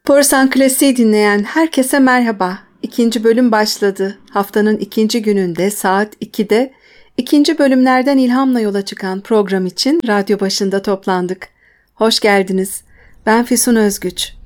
Borusan Klasik'i dinleyen herkese merhaba. İkinci bölüm başladı. Haftanın ikinci gününde saat 2'de ikinci bölümlerden ilhamla yola çıkan program için radyo başında toplandık. Hoş geldiniz. Ben Füsun Özgüç.